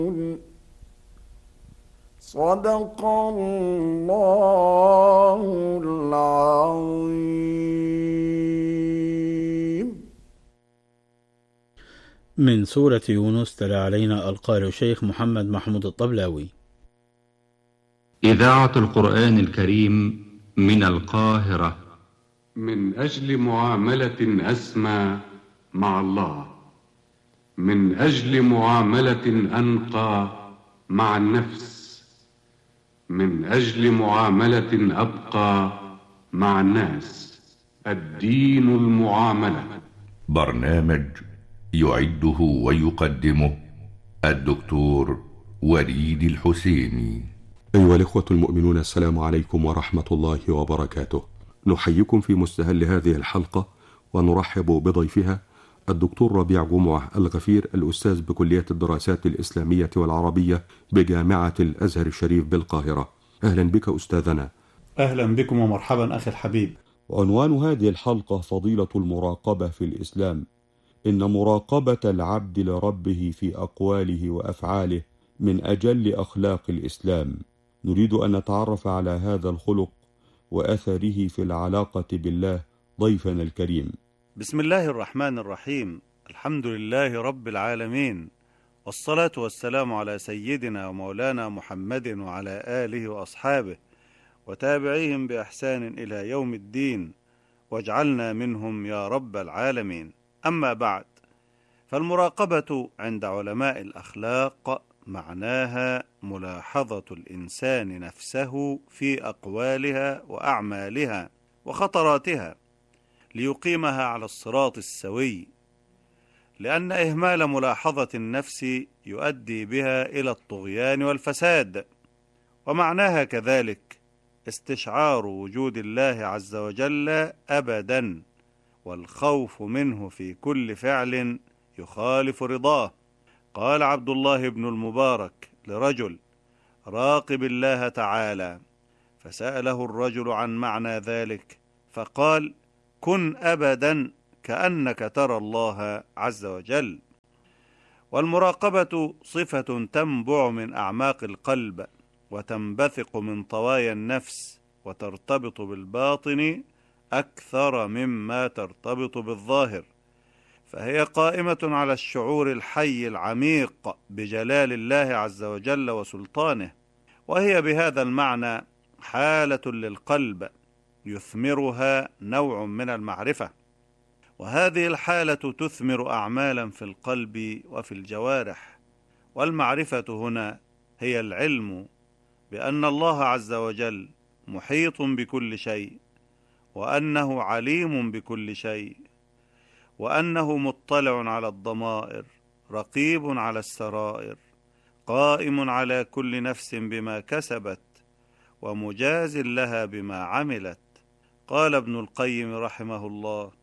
صدق الله العظيم. من سورة يونس تلا علينا القارئ الشيخ محمد محمود الطبلاوي. إذاعة القرآن الكريم من القاهرة. من أجل معاملة أسمى مع الله، من أجل معاملة أنقى مع النفس، من أجل معاملة أبقى مع الناس. الدين المعاملة. برنامج يعده ويقدمه الدكتور وليد الحسيني. أيها الإخوة المؤمنون، السلام عليكم ورحمة الله وبركاته. نحييكم في مستهل هذه الحلقة ونرحب بضيفها الدكتور ربيع جمعة الغفير، الأستاذ بكلية الدراسات الإسلامية والعربية بجامعة الأزهر الشريف بالقاهرة. أهلا بك أستاذنا. أهلا بكم ومرحبا أخي الحبيب. عنوان هذه الحلقة فضيلة المراقبة في الإسلام. إن مراقبة العبد لربه في أقواله وأفعاله من أجل أخلاق الإسلام. نريد أن نتعرف على هذا الخلق وأثره في العلاقة بالله ضيفنا الكريم. بسم الله الرحمن الرحيم. الحمد لله رب العالمين، والصلاة والسلام على سيدنا ومولانا محمد وعلى آله وأصحابه وتابعيهم بإحسان إلى يوم الدين، واجعلنا منهم يا رب العالمين. أما بعد، فالمراقبة عند علماء الأخلاق معناها ملاحظة الإنسان نفسه في أقوالها وأعمالها وخطراتها ليقيمها على الصراط السوي، لأن إهمال ملاحظة النفس يؤدي بها إلى الطغيان والفساد. ومعناها كذلك استشعار وجود الله عز وجل أبدا، والخوف منه في كل فعل يخالف رضاه. قال عبد الله بن المبارك لرجل: راقب الله تعالى. فسأله الرجل عن معنى ذلك فقال: كن أبدا كأنك ترى الله عز وجل. والمراقبة صفة تنبع من أعماق القلب وتنبثق من طوايا النفس، وترتبط بالباطن أكثر مما ترتبط بالظاهر، فهي قائمة على الشعور الحي العميق بجلال الله عز وجل وسلطانه، وهي بهذا المعنى حالة للقلب يثمرها نوع من المعرفة، وهذه الحالة تثمر أعمالا في القلب وفي الجوارح. والمعرفة هنا هي العلم بأن الله عز وجل محيط بكل شيء، وأنه عليم بكل شيء، وأنه مطلع على الضمائر، رقيب على السرائر، قائم على كل نفس بما كسبت، ومجاز لها بما عملت. قال ابن القيم رحمه الله: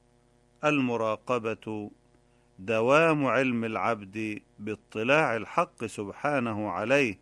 المراقبة دوام علم العبد باطلاع الحق سبحانه عليه،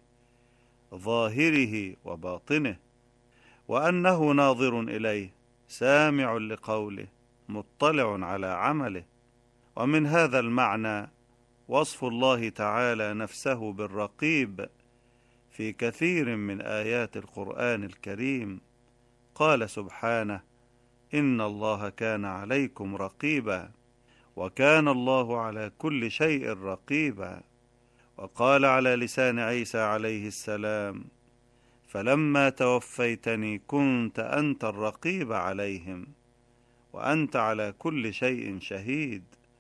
ظاهره وباطنه، وأنه ناظر إليه، سامع لقوله، مطلع على عمله. ومن هذا المعنى وصف الله تعالى نفسه بالرقيب في كثير من آيات القرآن الكريم. قال سبحانه: إن الله كان عليكم رقيبا، وكان الله على كل شيء رقيبا. وقال على لسان عيسى عليه السلام: فلما توفيتني كنت أنت الرقيب عليهم، وأنت على كل شيء شهيد.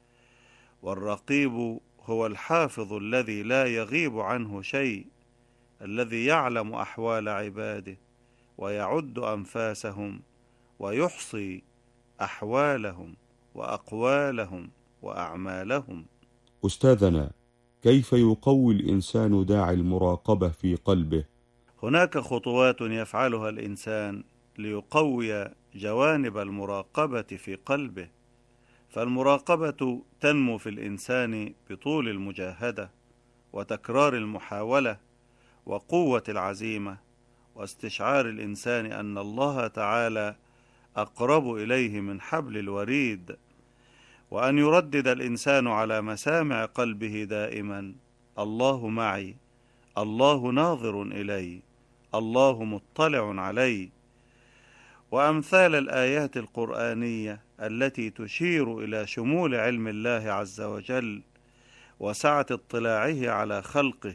والرقيب هو الحافظ الذي لا يغيب عنه شيء، الذي يعلم أحوال عباده ويعد أنفاسهم ويحصي أحوالهم وأقوالهم وأعمالهم. أستاذنا، كيف يقوي الإنسان داعي المراقبة في قلبه؟ هناك خطوات يفعلها الإنسان ليقوي جوانب المراقبة في قلبه. فالمراقبة تنمو في الإنسان بطول المجاهدة وتكرار المحاولة وقوة العزيمة، واستشعار الإنسان أن الله تعالى أقرب إليه من حبل الوريد، وأن يردد الإنسان على مسامع قلبه دائما: الله معي الله ناظر إلي، الله مطلع علي. وأمثال الآيات القرآنية التي تشير إلى شمول علم الله عز وجل وسعة اطلاعه على خلقه،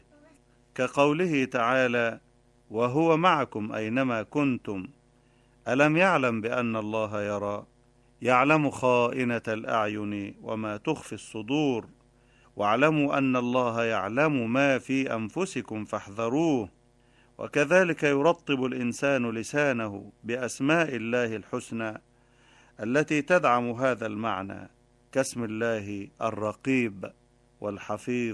كقوله تعالى: وهو معكم أينما كنتم، ألم يعلم بأن الله يرى، يعلم خائنة الأعين وما تخفي الصدور، واعلموا أن الله يعلم ما في أنفسكم فاحذروه. وكذلك يرطب الإنسان لسانه بأسماء الله الحسنى التي تدعم هذا المعنى، كاسم الله الرقيب والحفيظ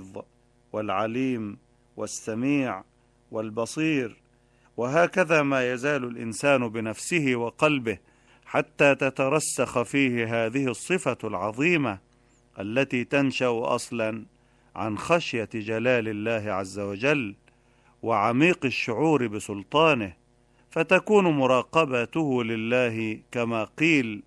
والعليم والسميع والبصير. وهكذا ما يزال الإنسان بنفسه وقلبه حتى تترسخ فيه هذه الصفة العظيمة التي تنشأ أصلا عن خشية جلال الله عز وجل وعميق الشعور بسلطانه، فتكون مراقبته لله كما قيل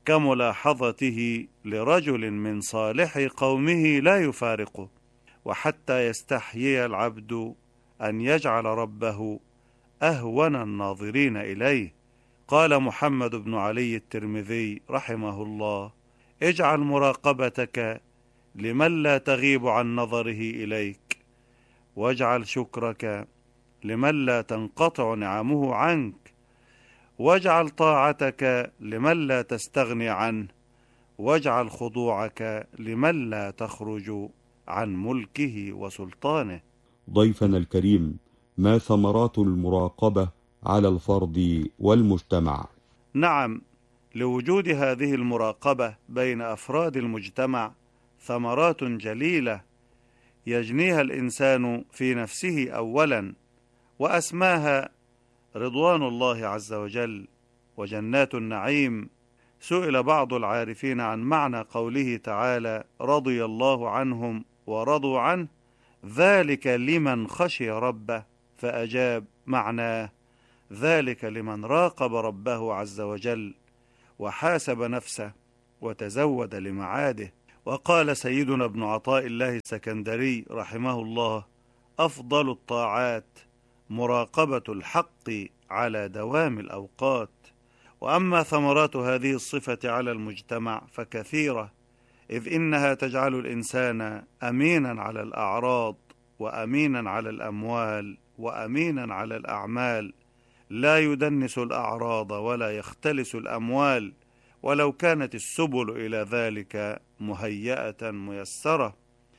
كملاحظته لرجل من صالح قومه لا يفارقه، وحتى يستحيي العبد أن يجعل ربه أهون الناظرين إليه. قال محمد بن علي الترمذي رحمه الله: اجعل مراقبتك لمن لا تغيب عن نظره إليك، واجعل شكرك لمن لا تنقطع نعمه عنك، واجعل طاعتك لمن لا تستغني عنه، واجعل خضوعك لمن لا تخرج عن ملكه وسلطانه. ضيفنا الكريم، ما ثمرات المراقبة على الفرد والمجتمع؟ نعم، لوجود هذه المراقبة بين أفراد المجتمع ثمرات جليلة يجنيها الإنسان في نفسه أولا، وأسماها رضوان الله عز وجل وجنات النعيم. سئل بعض العارفين عن معنى قوله تعالى: رضي الله عنهم ورضوا عنه، ذلك لمن خشي ربه، فأجاب: معناه ذلك لمن راقب ربه عز وجل وحاسب نفسه وتزود لمعاده. وقال سيدنا ابن عطاء الله السكندري رحمه الله: أفضل الطاعات مراقبة الحق على دوام الأوقات. وأما ثمرات هذه الصفة على المجتمع فكثيرة، إذ إنها تجعل الإنسان أمينا على الأعراض، وأمينا على الأموال، وأمينا على الأعمال، لا يدنس الأعراض ولا يختلس الأموال، ولو كانت السبل إلى ذلك مهيئة ميسرة،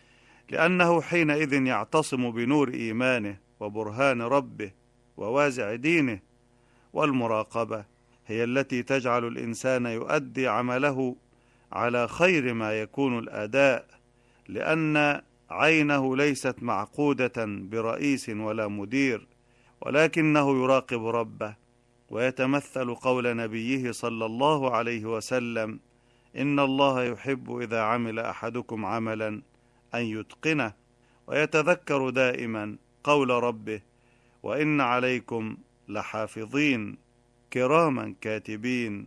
لأنه حينئذ يعتصم بنور إيمانه وبرهان ربه ووازع دينه. والمراقبة هي التي تجعل الإنسان يؤدي عمله على خير ما يكون الأداء، لأن عينه ليست معقودة برئيس ولا مدير، ولكنه يراقب ربه، ويتمثل قول نبيه صلى الله عليه وسلم: إن الله يحب إذا عمل أحدكم عملا أن يتقنه، ويتذكر دائما قول ربه: وإن عليكم لحافظين كراما كاتبين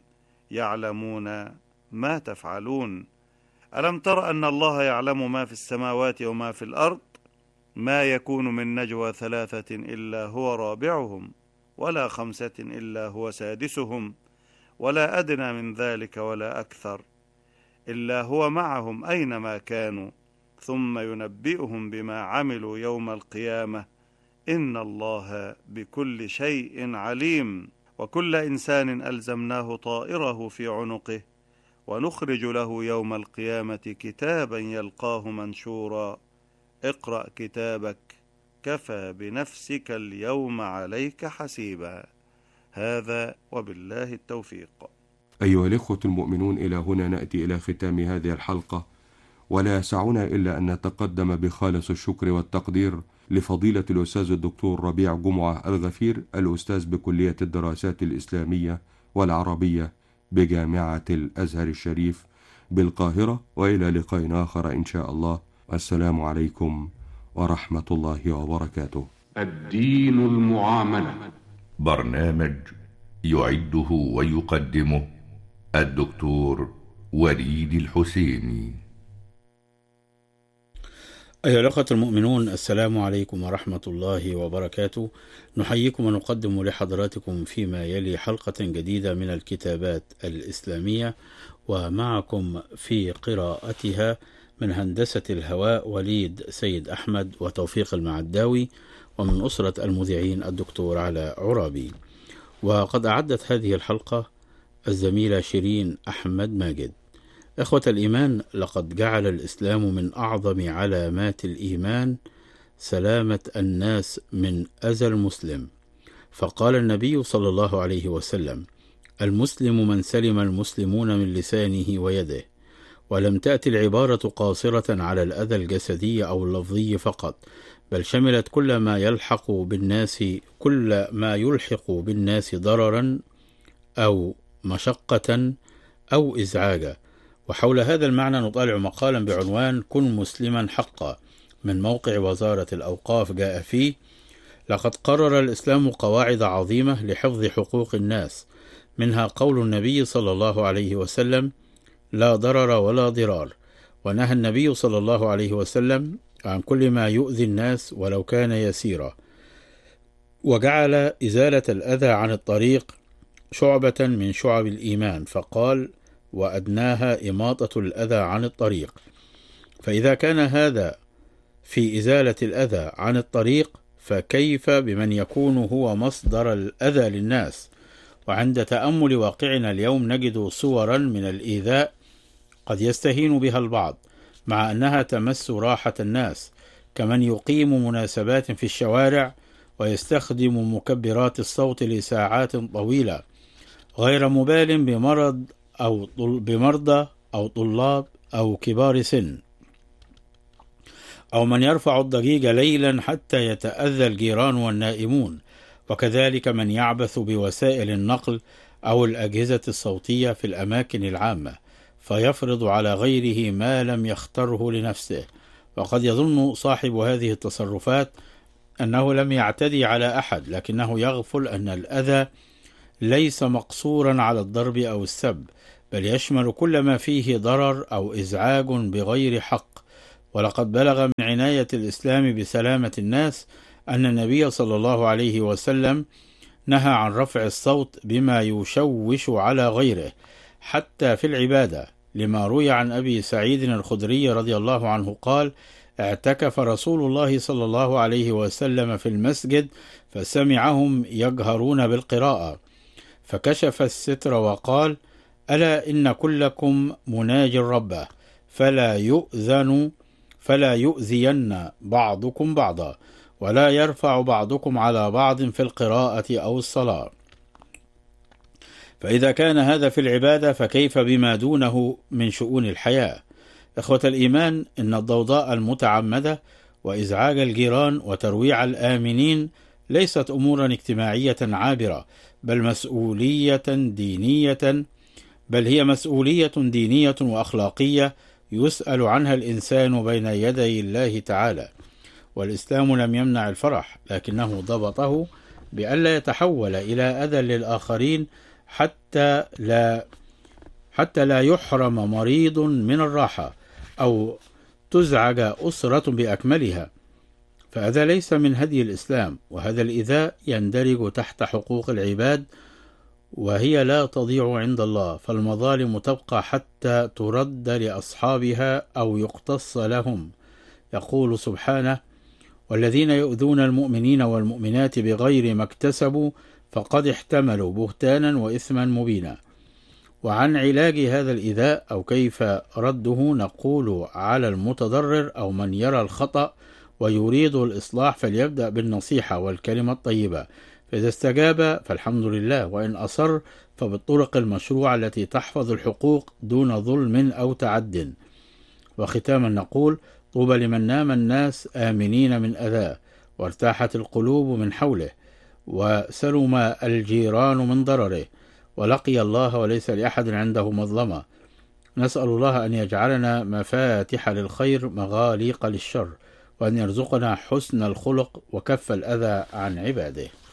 يعلمون ما تفعلون. ألم تر أن الله يعلم ما في السماوات وما في الأرض؟ ما يكون من نجوى 3 إلا هو رابعهم، ولا 5 إلا هو سادسهم، ولا أدنى من ذلك ولا أكثر، إلا هو معهم أينما كانوا، ثم ينبئهم بما عملوا يوم القيامة، إن الله بكل شيء عليم. وكل إنسان ألزمناه طائره في عنقه، ونخرج له يوم القيامة كتابا يلقاه منشورا، اقرأ كتابك كفى بنفسك اليوم عليك حسيبا. هذا وبالله التوفيق. أيها الإخوة المؤمنون، إلى هنا نأتي إلى ختام هذه الحلقة، ولا يسعنا إلا أن نتقدم بخالص الشكر والتقدير لفضيلة الأستاذ الدكتور ربيع جمعة الغفير، الأستاذ بكلية الدراسات الإسلامية والعربية بجامعة الأزهر الشريف بالقاهرة، وإلى لقاء آخر إن شاء الله. السلام عليكم ورحمة الله وبركاته. الدين المعاملة، برنامج يعده ويقدمه الدكتور وليد الحسيني. أيها الأخوة المؤمنون، السلام عليكم ورحمة الله وبركاته. نحييكم ونقدم لحضراتكم فيما يلي حلقة جديدة من الكتابات الإسلامية، ومعكم في قراءتها من هندسة الهواء وليد سيد أحمد وتوفيق المعداوي، ومن أسرة المذيعين الدكتور علاء عرابي. وقد أعدت هذه الحلقة الزميلة شيرين أحمد ماجد. إخوة الإيمان، لقد جعل الإسلام من أعظم علامات الإيمان سلامة الناس من أذى المسلم، فقال النبي صلى الله عليه وسلم: المسلم من سلم المسلمون من لسانه ويده. ولم تأتي العبارة قاصرة على الأذى الجسدي أو اللفظي فقط، بل شملت كل ما يلحق بالناس ضررا أو مشقة أو إزعاجا. وحول هذا المعنى نطالع مقالا بعنوان كن مسلما حقا من موقع وزارة الأوقاف، جاء فيه: لقد قرر الإسلام قواعد عظيمة لحفظ حقوق الناس، منها قول النبي صلى الله عليه وسلم: لا ضرر ولا ضرار. ونهى النبي صلى الله عليه وسلم عن كل ما يؤذي الناس ولو كان يسيرا، وجعل إزالة الأذى عن الطريق شعبة من شعب الإيمان، فقال: وأدناها إماطة الأذى عن الطريق. فإذا كان هذا في إزالة الأذى عن الطريق، فكيف بمن يكون هو مصدر الأذى للناس؟ وعند تأمل واقعنا اليوم نجد صورا من الإيذاء قد يستهين بها البعض، مع أنها تمس راحة الناس، كمن يقيم مناسبات في الشوارع ويستخدم مكبرات الصوت لساعات طويلة غير مبال بمرضى أو طلاب أو كبار سن، أو من يرفع الضجيج ليلا حتى يتأذى الجيران والنائمون، وكذلك من يعبث بوسائل النقل أو الأجهزة الصوتية في الأماكن العامة فيفرض على غيره ما لم يختره لنفسه. وقد يظن صاحب هذه التصرفات أنه لم يعتدي على أحد، لكنه يغفل أن الأذى ليس مقصورا على الضرب أو السب، بل يشمل كل ما فيه ضرر أو إزعاج بغير حق. ولقد بلغ من عناية الإسلام بسلامة الناس أن النبي صلى الله عليه وسلم نهى عن رفع الصوت بما يشوش على غيره حتى في العبادة، لما روي عن أبي سعيد الخدري رضي الله عنه قال: اعتكف رسول الله صلى الله عليه وسلم في المسجد فسمعهم يجهرون بالقراءة، فكشف الستر وقال: ألا إن كلكم مناج ربه، فلا يؤذين بعضكم بعضا، ولا يرفع بعضكم على بعض في القراءة أو الصلاة. فإذا كان هذا في العبادة، فكيف بما دونه من شؤون الحياة؟ إخوة الإيمان، إن الضوضاء المتعمدة وإزعاج الجيران وترويع الآمنين ليست أمورا اجتماعية عابرة، بل هي مسؤولية دينية وأخلاقية يسأل عنها الإنسان بين يدي الله تعالى. والإسلام لم يمنع الفرح، لكنه ضبطه بألا يتحول إلى أذى للآخرين حتى لا يحرم مريض من الراحة أو تزعج أسرة بأكملها، فهذا ليس من هدي الإسلام. وهذا الإيذاء يندرج تحت حقوق العباد، وهي لا تضيع عند الله، فالمظالم تبقى حتى ترد لأصحابها أو يقتص لهم. يقول سبحانه: والذين يؤذون المؤمنين والمؤمنات بغير ما اكتسبوا فقد احتملوا بهتانا وإثما مبينا. وعن علاج هذا الإيذاء أو كيف رده نقول: على المتضرر أو من يرى الخطأ ويريد الإصلاح فليبدأ بالنصيحة والكلمة الطيبة، فإذا استجاب فالحمد لله، وإن أصر فبالطرق المشروعة التي تحفظ الحقوق دون ظلم أو تعد. وختاما نقول: طوبى لمن نام الناس آمنين من أذاه، وارتاحت القلوب من حوله، وسلم الجيران من ضرره، ولقي الله وليس لأحد عنده مظلمة. نسأل الله أن يجعلنا مفاتح للخير مغاليق للشر، وأن يرزقنا حسن الخلق وكف الأذى عن عباده.